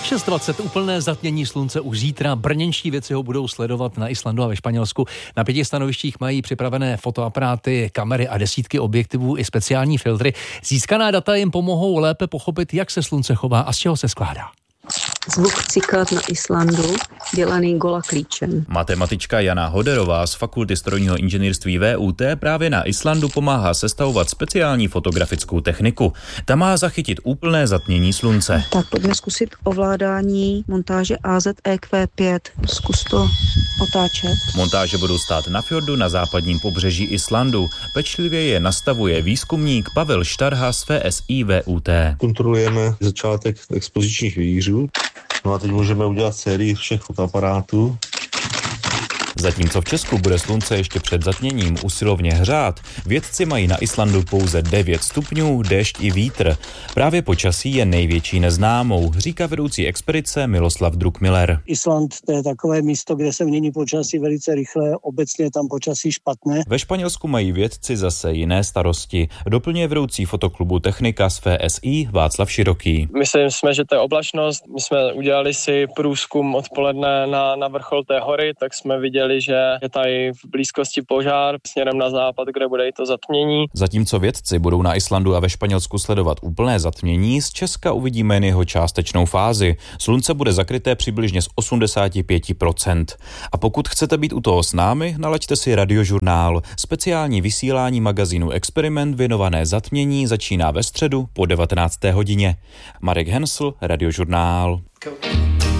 6:20 úplné zatmění slunce už zítra. Brněnští vědci ho budou sledovat na Islandu a ve Španělsku. Na 5 stanovištích mají připravené fotoaparáty, kamery a desítky objektivů i speciální filtry. Získaná data jim pomohou lépe pochopit, jak se slunce chová a z čeho se skládá. Zvuk cikat na Islandu, dělaný gola klíčem. Matematička Jana Hoderová z Fakulty strojního inženýrství VUT právě na Islandu pomáhá sestavovat speciální fotografickou techniku. Ta má zachytit úplné zatmění slunce. Tak pojďme zkusit ovládání montáže AZEQ5. Zkus to otáčet. Montáže budou stát na fjordu na západním pobřeží Islandu. Pečlivě je nastavuje výzkumník Pavel Štarha z FSI VUT. Kontrolujeme začátek expozičních výjířů. No a teď můžeme udělat sérii všech fotoaparátů. Zatímco v Česku bude slunce ještě před zatměním usilovně hřát, vědci mají na Islandu pouze 9 stupňů, déšť i vítr. Právě počasí je největší neznámou, říká vedoucí expedice Miloslav Druckmiller. Island to je takové místo, kde se mění počasí velice rychle, obecně je tam počasí špatné. Ve Španělsku mají vědci zase jiné starosti, doplňuje vedoucí fotoklubu technika z FSI Václav Široký. Myslím jsme, že to je oblačnost. My jsme udělali si průzkum odpoledne na vrchol té hory, tak jsme viděli, že je tady v blízkosti požár směrem na západ, kde bude i to zatmění. Zatímco vědci budou na Islandu a ve Španělsku sledovat úplné zatmění, z Česka uvidíme jen jeho částečnou fázi. Slunce bude zakryté přibližně z 85%. A pokud chcete být u toho s námi, nalaďte si Radiožurnál. Speciální vysílání magazínu Experiment věnované zatmění začíná ve středu po 19. hodině. Marek Hensl, Radiožurnál.